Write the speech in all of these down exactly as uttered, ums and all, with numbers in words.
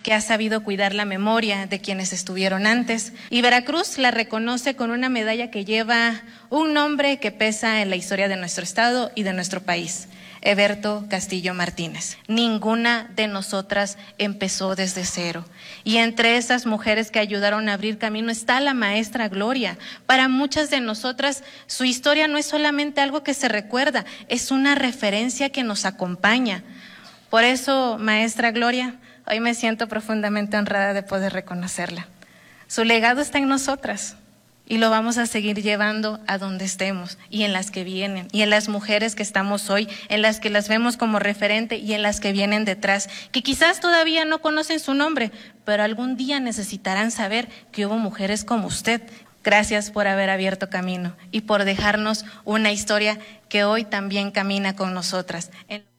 que ha sabido cuidar la memoria de quienes estuvieron antes, y Veracruz la reconoce con una medalla que lleva un nombre que pesa en la historia de nuestro estado y de nuestro país: Heberto Castillo Martínez. Ninguna de nosotras empezó desde cero. Y entre esas mujeres que ayudaron a abrir camino está la maestra Gloria. Para muchas de nosotras, su historia no es solamente algo que se recuerda, es una referencia que nos acompaña. Por eso, maestra Gloria, hoy me siento profundamente honrada de poder reconocerla. Su legado está en nosotras. Y lo vamos a seguir llevando a donde estemos y en las que vienen, y en las mujeres que estamos hoy, en las que las vemos como referente y en las que vienen detrás, que quizás todavía no conocen su nombre, pero algún día necesitarán saber que hubo mujeres como usted. Gracias por haber abierto camino y por dejarnos una historia que hoy también camina con nosotras.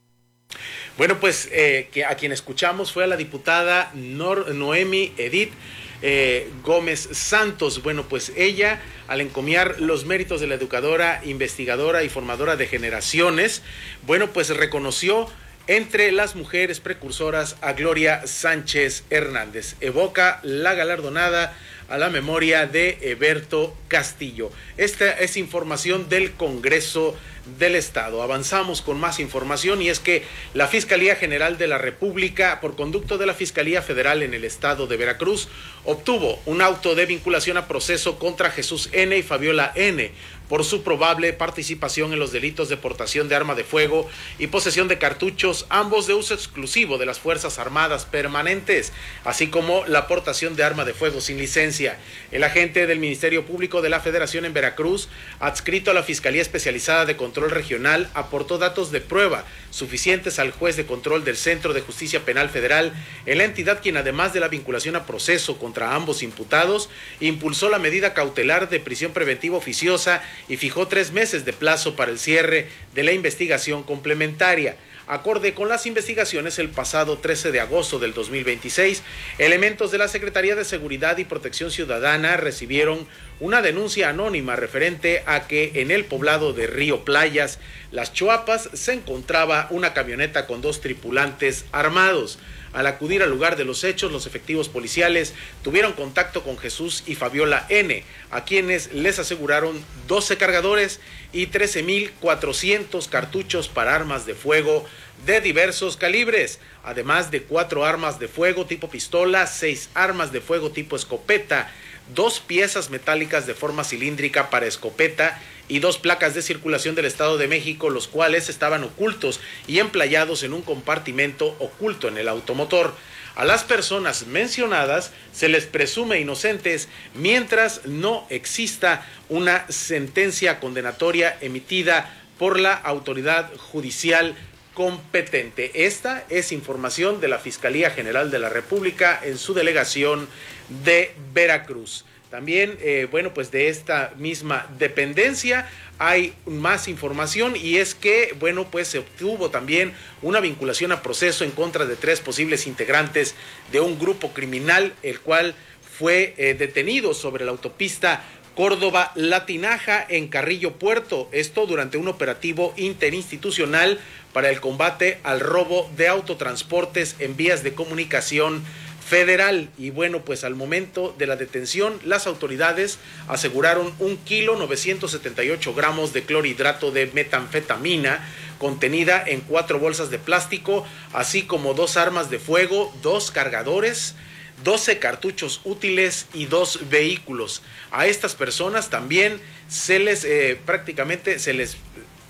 Bueno, pues eh, que a quien escuchamos fue a la diputada Nor Noemi Edith Eh, Gómez Santos. Bueno, pues ella, al encomiar los méritos de la educadora, investigadora y formadora de generaciones, bueno, pues reconoció entre las mujeres precursoras a Gloria Sánchez Hernández. Evoca la galardonada a la memoria de Heberto Castillo. Esta es información del Congreso del Estado. Avanzamos con más información, y es que la Fiscalía General de la República, por conducto de la Fiscalía Federal en el estado de Veracruz, obtuvo un auto de vinculación a proceso contra Jesús N. y Fabiola N. por su probable participación en los delitos de portación de arma de fuego y posesión de cartuchos, ambos de uso exclusivo de las Fuerzas Armadas permanentes, así como la aportación de arma de fuego sin licencia. El agente del Ministerio Público de la Federación en Veracruz, adscrito a la Fiscalía Especializada de Control Regional, aportó datos de prueba suficientes al juez de control del Centro de Justicia Penal Federal en la entidad, quien, además de la vinculación a proceso contra ambos imputados, impulsó la medida cautelar de prisión preventiva oficiosa y fijó tres meses de plazo para el cierre de la investigación complementaria. Acorde con las investigaciones, el pasado trece de agosto del dos mil veintiséis, elementos de la Secretaría de Seguridad y Protección Ciudadana recibieron una denuncia anónima referente a que en el poblado de Río Playas, Las Chuapas, se encontraba una camioneta con dos tripulantes armados. Al acudir al lugar de los hechos, los efectivos policiales tuvieron contacto con Jesús y Fabiola N., a quienes les aseguraron doce cargadores y trece mil cuatrocientos cartuchos para armas de fuego de diversos calibres, además de cuatro armas de fuego tipo pistola, seis armas de fuego tipo escopeta, dos piezas metálicas de forma cilíndrica para escopeta y dos placas de circulación del Estado de México, los cuales estaban ocultos y emplayados en un compartimento oculto en el automotor. A las personas mencionadas se les presume inocentes mientras no exista una sentencia condenatoria emitida por la autoridad judicial competente. Esta es información de la Fiscalía General de la República en su delegación de Veracruz. También, eh, bueno, pues de esta misma dependencia hay más información, y es que, bueno, pues se obtuvo también una vinculación a proceso en contra de tres posibles integrantes de un grupo criminal, el cual fue eh, detenido sobre la autopista Córdoba-Latinaja en Carrillo Puerto, esto durante un operativo interinstitucional para el combate al robo de autotransportes en vías de comunicación federal. Y bueno, pues al momento de la detención, las autoridades aseguraron un kilo novecientos setenta y ocho gramos de clorhidrato de metanfetamina contenida en cuatro bolsas de plástico, así como dos armas de fuego, dos cargadores, doce cartuchos útiles y dos vehículos. A estas personas también se les eh, prácticamente se les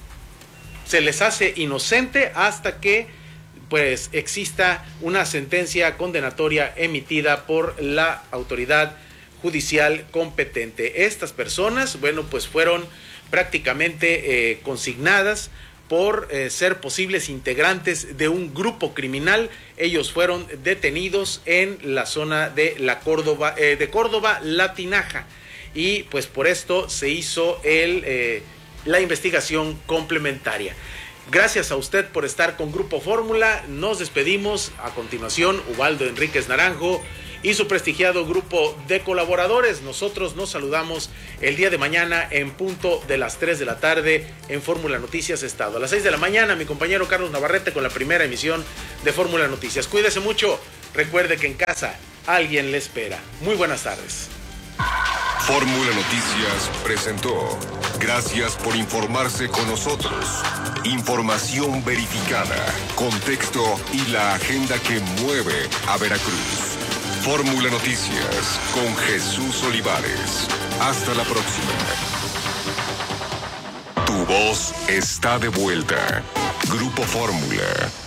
se les hace inocente hasta que pues exista una sentencia condenatoria emitida por la autoridad judicial competente. Estas personas, bueno, pues fueron prácticamente eh, consignadas por eh, ser posibles integrantes de un grupo criminal. Ellos fueron detenidos en la zona de la Córdoba, eh, de Córdoba-Latinaja, y pues por esto se hizo el eh, la investigación complementaria. Gracias a usted por estar con Grupo Fórmula. Nos despedimos. A continuación, Ubaldo Enríquez Naranjo y su prestigiado grupo de colaboradores. Nosotros nos saludamos el día de mañana en punto de las tres de la tarde en Fórmula Noticias Estado. A las seis de la mañana, mi compañero Carlos Navarrete con la primera emisión de Fórmula Noticias. Cuídese mucho. Recuerde que en casa alguien le espera. Muy buenas tardes. Fórmula Noticias presentó. Gracias por informarse con nosotros. Información verificada, contexto y la agenda que mueve a Veracruz. Fórmula Noticias con Jesús Olivares. Hasta la próxima. Tu voz está de vuelta. Grupo Fórmula.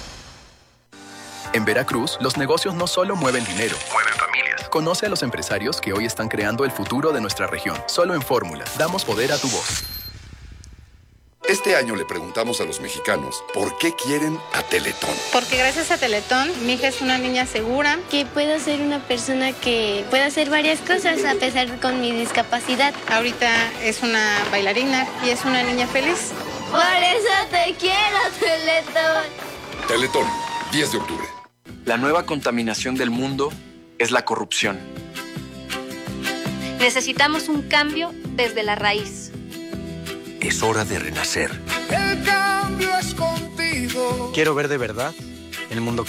En Veracruz, los negocios no solo mueven dinero, mueven familias. Conoce a los empresarios que hoy están creando el futuro de nuestra región. Solo en Fórmula, damos poder a tu voz. Este año le preguntamos a los mexicanos por qué quieren a Teletón. Porque gracias a Teletón, mi hija es una niña segura. Que puedo ser una persona que pueda hacer varias cosas a pesar de con mi discapacidad. Ahorita es una bailarina y es una niña feliz. Por eso te quiero, Teletón. Teletón, diez de octubre. La nueva contaminación del mundo es la corrupción. Necesitamos un cambio desde la raíz. Es hora de renacer. El cambio es contigo. Quiero ver de verdad el mundo que